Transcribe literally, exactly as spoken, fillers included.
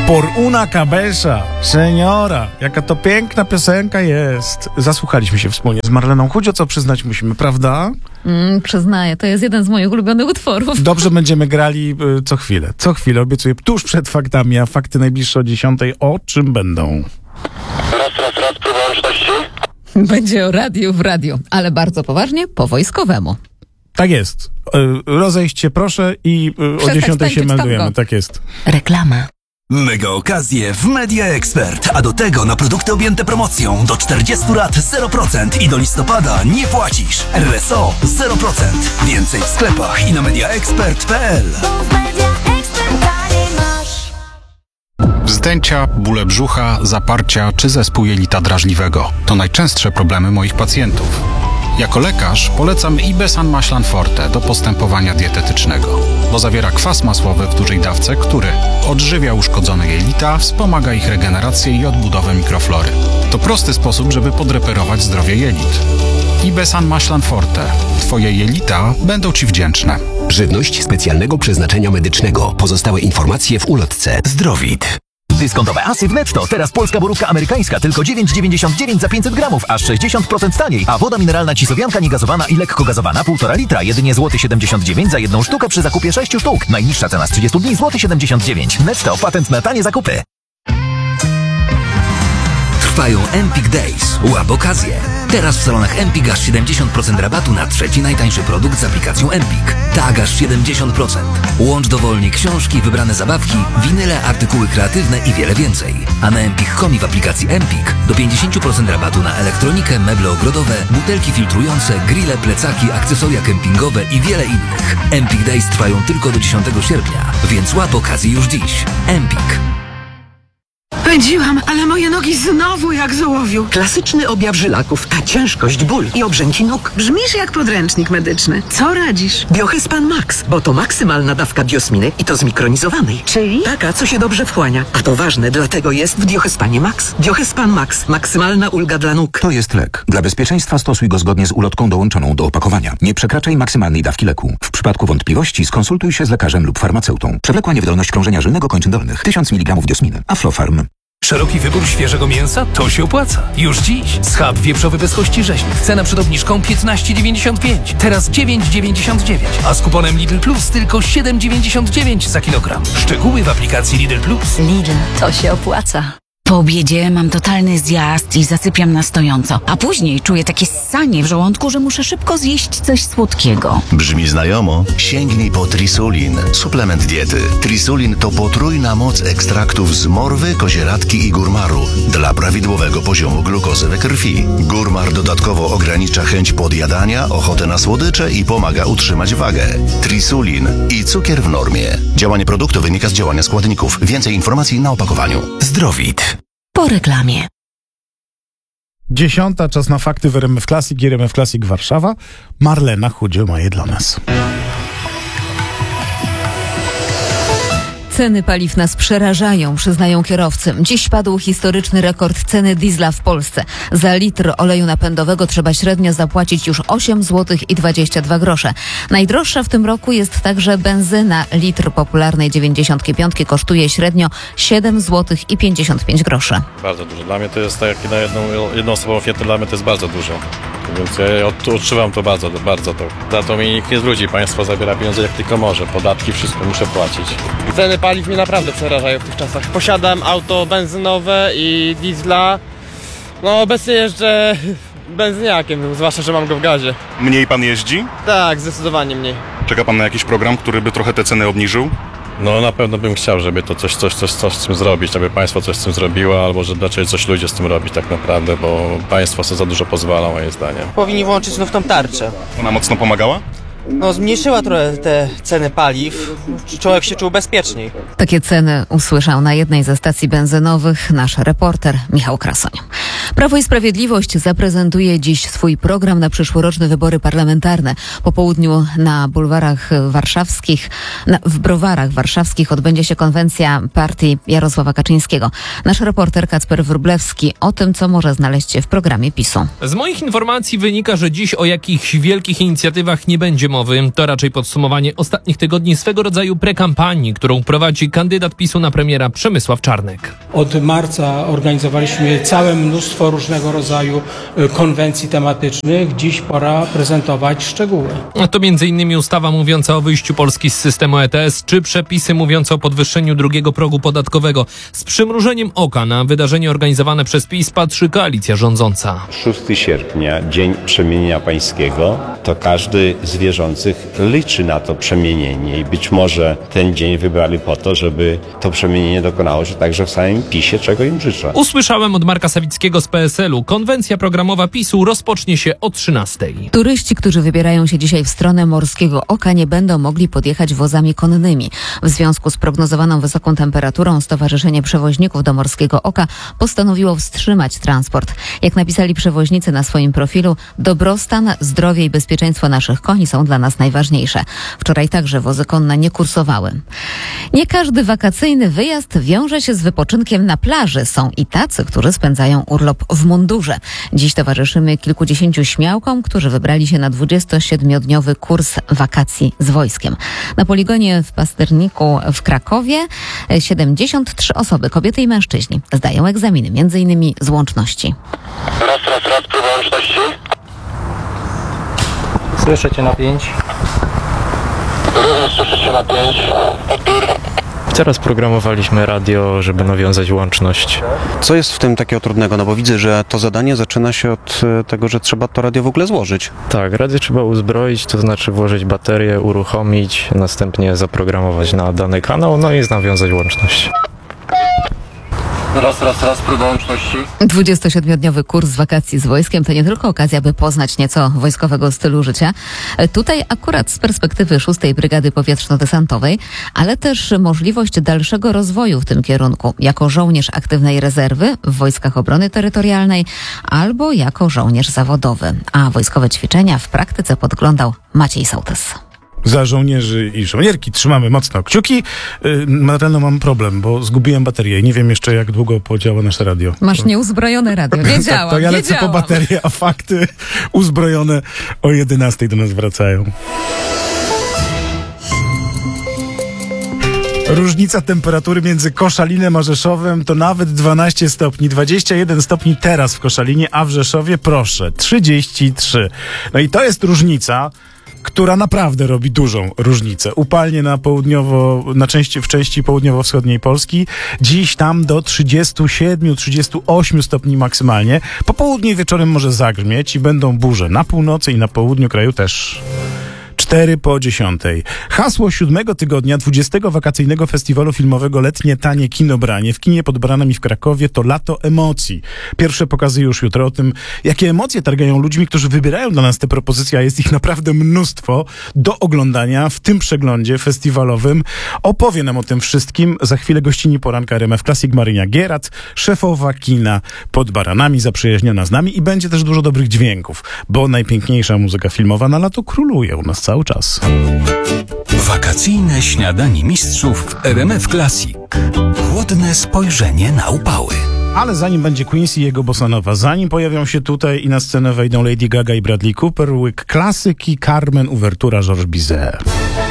Por una cabeza, seniora, jaka to piękna piosenka jest. Zasłuchaliśmy się wspólnie z Marleną Chudzio, co przyznać musimy, prawda? Mm, przyznaję, to jest jeden z moich ulubionych utworów. Dobrze będziemy grali y, co chwilę. Co chwilę, obiecuję, tuż przed faktami, a fakty najbliższe o dziesiątej. O czym będą? Raz, raz, raz, próba łączności. Będzie o radiu w radiu, ale bardzo poważnie, po wojskowemu. Tak jest. Y, rozejść się proszę i y, o Przestać dziesiątej się tańczyć meldujemy. tango. Tak jest. Reklama. Mega okazje w Media Expert, a do tego na produkty objęte promocją do czterdziestu lat zero procent i do listopada nie płacisz. R S O zero procent. Więcej w sklepach i na mediaexpert kropka p l. Wzdęcia, bóle brzucha, zaparcia czy zespół jelita drażliwego to najczęstsze problemy moich pacjentów. Jako lekarz polecam Ibesan Maślan Forte do postępowania dietetycznego, bo zawiera kwas masłowy w dużej dawce, który odżywia uszkodzone jelita, wspomaga ich regenerację i odbudowę mikroflory. To prosty sposób, żeby podreperować zdrowie jelit. Ibesan Maślan Forte. Twoje jelita będą Ci wdzięczne. Żywność specjalnego przeznaczenia medycznego. Pozostałe informacje w ulotce. Zdrowit. Dyskontowe Asy w netto. Teraz polska borówka amerykańska tylko dziewięć dziewięćdziesiąt dziewięć za pięćset gramów, aż sześćdziesiąt procent taniej. A woda mineralna Cisowianka niegazowana i lekko gazowana półtora litra, jedynie złoty siedemdziesiąt dziewięć za jedną sztukę przy zakupie sześciu sztuk. Najniższa cena z trzydziestu dni złoty siedemdziesiąt dziewięć. Netto, patent na tanie zakupy. Trwają Empik Days. Łap okazję. Teraz w salonach Empik aż siedemdziesiąt procent rabatu na trzeci najtańszy produkt z aplikacją Empik. Tak, aż siedemdziesiąt procent. Łącz dowolnie książki, wybrane zabawki, winyle, artykuły kreatywne i wiele więcej. A na empik kropka com i w aplikacji Empik do pięćdziesiąt procent rabatu na elektronikę, meble ogrodowe, butelki filtrujące, grille, plecaki, akcesoria kempingowe i wiele innych. Empik Days trwają tylko do dziesiątego sierpnia, więc łap okazję już dziś. Empik. Pędziłam, ale moje nogi znowu jak z ołowiu. Klasyczny objaw żylaków, a ciężkość, ból i obrzęki nóg. Brzmisz jak podręcznik medyczny. Co radzisz? Biohyspan Max, bo to maksymalna dawka biosminy i to zmikronizowanej. Czyli? Taka, co się dobrze wchłania. A to ważne, dlatego jest w Biohyspanie Max. Biohyspan Max, maksymalna ulga dla nóg. To jest lek. Dla bezpieczeństwa stosuj go zgodnie z ulotką dołączoną do opakowania. Nie przekraczaj maksymalnej dawki leku. W przypadku wątpliwości skonsultuj się z lekarzem lub farmaceutą. Przewlekła niewydolność krążenia żylnego kończyn dolnych. tysiąc miligramów diosminy. Aflofarm. Szeroki wybór świeżego mięsa? To się opłaca. Już dziś. Schab wieprzowy bez kości rzeźnik. Cena przed obniżką piętnaście dziewięćdziesiąt pięć. Teraz dziewięć dziewięćdziesiąt dziewięć. A z kuponem Lidl Plus tylko siedem dziewięćdziesiąt dziewięć za kilogram. Szczegóły w aplikacji Lidl Plus. Lidl, to się opłaca. Po obiedzie mam totalny zjazd i zasypiam na stojąco. A później czuję takie ssanie w żołądku, że muszę szybko zjeść coś słodkiego. Brzmi znajomo? Sięgnij po Trisulin. Suplement diety. Trisulin to potrójna moc ekstraktów z morwy, kozieradki i górmaru dla prawidłowego poziomu glukozy we krwi. Górmar dodatkowo ogranicza chęć podjadania, ochotę na słodycze i pomaga utrzymać wagę. Trisulin i cukier w normie. Działanie produktu wynika z działania składników. Więcej informacji na opakowaniu. Zdrowit. Po reklamie. Dziesiąta, czas na fakty w R M F Classic i R M F Classic Warszawa. Marlena Chudzio ma je dla nas. Ceny paliw nas przerażają, przyznają kierowcy. Dziś padł historyczny rekord ceny diesla w Polsce. Za litr oleju napędowego trzeba średnio zapłacić już osiem złotych i dwadzieścia dwa grosze. Najdroższa w tym roku jest także benzyna. Litr popularnej dziewięćdziesiątki piątki kosztuje średnio siedem złotych i pięćdziesiąt pięć groszy. Bardzo dużo. Dla mnie to jest tak jak na jedną, jedną osobową firmę, dla mnie to jest bardzo dużo. Więc ja od, odczuwam to bardzo, bardzo to. Za to mi nikt nie zwróci. Państwo zabiera pieniądze jak tylko może. Podatki, wszystko muszę płacić. Ceny paliw mnie naprawdę przerażają w tych czasach. Posiadam auto benzynowe i diesla. No obecnie jeżdżę benzyniakiem, zwłaszcza, że mam go w gazie. Mniej pan jeździ? Tak, zdecydowanie mniej. Czeka pan na jakiś program, który by trochę te ceny obniżył? No na pewno bym chciał, żeby to coś, coś, coś, coś z tym zrobić, żeby państwo coś z tym zrobiło, albo że raczej coś ludzie z tym robić tak naprawdę, bo państwo sobie za dużo pozwala, moje zdanie. Powinni włączyć znów tą tarczę. Ona mocno pomagała? No zmniejszyła trochę te ceny paliw. Człowiek się czuł bezpieczniej. Takie ceny usłyszał na jednej ze stacji benzynowych nasz reporter Michał Krasoń. Prawo i Sprawiedliwość zaprezentuje dziś swój program na przyszłoroczne wybory parlamentarne. Po południu na bulwarach warszawskich, na, w browarach warszawskich odbędzie się konwencja partii Jarosława Kaczyńskiego. Nasz reporter Kacper Wróblewski o tym, co może znaleźć się w programie PiSu. Z moich informacji wynika, że dziś o jakichś wielkich inicjatywach nie będzie zimowy to raczej podsumowanie ostatnich tygodni swego rodzaju prekampanii, którą prowadzi kandydat PiSu na premiera Przemysław Czarnek. Od marca organizowaliśmy całe mnóstwo różnego rodzaju konwencji tematycznych. Dziś pora prezentować szczegóły. To między innymi ustawa mówiąca o wyjściu Polski z systemu E T S, czy przepisy mówiące o podwyższeniu drugiego progu podatkowego. Z przymrużeniem oka na wydarzenie organizowane przez PiS patrzy koalicja rządząca. szóstego sierpnia, dzień przemienienia pańskiego, to każdy z wierzących liczy na to przemienienie i być może ten dzień wybrali po to, żeby to przemienienie dokonało się także w samym PiSie, czego im życzę. Usłyszałem od Marka Sawickiego z P S L u. Konwencja programowa PiSu rozpocznie się o trzynastej. Turyści, którzy wybierają się dzisiaj w stronę Morskiego Oka, nie będą mogli podjechać wozami konnymi. W związku z prognozowaną wysoką temperaturą Stowarzyszenie Przewoźników do Morskiego Oka postanowiło wstrzymać transport. Jak napisali przewoźnicy na swoim profilu, dobrostan, zdrowie i bezpieczeństwo naszych koni są dla nas najważniejsze. Wczoraj także wozy konne nie kursowały. Nie każdy wakacyjny wyjazd wiąże się z wypoczynkiem na plaży. Są i tacy, którzy spędzają urlop w mundurze. Dziś towarzyszymy kilkudziesięciu śmiałkom, którzy wybrali się na dwudziestosiedmiodniowy kurs wakacji z wojskiem. Na poligonie w Pasterniku w Krakowie siedemdziesiąt trzy osoby, kobiety i mężczyźni, zdają egzaminy, między innymi z łączności. Raz, raz, raz, próba łączności. Słyszę cię na pięć. Również słyszę cię na pięć. Teraz programowaliśmy radio, żeby nawiązać łączność. Co jest w tym takiego trudnego? No bo widzę, że to zadanie zaczyna się od tego, że trzeba to radio w ogóle złożyć. Tak, radio trzeba uzbroić, to znaczy włożyć baterię, uruchomić, następnie zaprogramować na dany kanał, no i nawiązać łączność. Raz, raz, raz, próba łączności. dwudziestosiedmiodniowy kurs wakacji z wojskiem to nie tylko okazja, by poznać nieco wojskowego stylu życia. Tutaj akurat z perspektywy szóstej Brygady Powietrzno-Desantowej, ale też możliwość dalszego rozwoju w tym kierunku. Jako żołnierz aktywnej rezerwy w Wojskach Obrony Terytorialnej albo jako żołnierz zawodowy. A wojskowe ćwiczenia w praktyce podglądał Maciej Sołtys. Za żołnierzy i żołnierki trzymamy mocno kciuki. Yy, Marleno, mam problem, bo zgubiłem baterię i nie wiem jeszcze, jak długo podziała nasze radio. Masz nieuzbrojone radio. Wiedziałam, tak, to ja lecę wiedziałam. po baterię, a fakty uzbrojone o jedenastej do nas wracają. Różnica temperatury między Koszalinem a Rzeszowem to nawet dwanaście stopni. dwadzieścia jeden stopni teraz w Koszalinie, a w Rzeszowie, proszę, trzydzieści trzy. No i to jest różnica, która naprawdę robi dużą różnicę. Upalnie na południowo, na części, w części południowo-wschodniej Polski. Dziś tam do trzydziestu siedmiu, trzydziestu ośmiu stopni maksymalnie. Po południu i wieczorem może zagrzmieć i będą burze na północy i na południu kraju też. cztery po dziesiątej. Hasło siódmego tygodnia dwudziestego wakacyjnego festiwalu filmowego Letnie Tanie Kinobranie w kinie pod Baranami w Krakowie to lato emocji. Pierwsze pokazy już jutro. O tym, jakie emocje targają ludźmi, którzy wybierają dla nas te propozycje, a jest ich naprawdę mnóstwo do oglądania w tym przeglądzie festiwalowym. Opowie nam o tym wszystkim za chwilę gościni poranka R M F Classic Marynia Gierat, szefowa kina pod Baranami, zaprzyjaźniona z nami i będzie też dużo dobrych dźwięków, bo najpiękniejsza muzyka filmowa na lato króluje u nas cały czas. Wakacyjne śniadanie mistrzów w R M F Classic. Chłodne spojrzenie na upały. Ale zanim będzie Quincy i jego bossanowa, zanim pojawią się tutaj i na scenę wejdą Lady Gaga i Bradley Cooper, łyk klasyki, Carmen, uwertura Georges Bizet.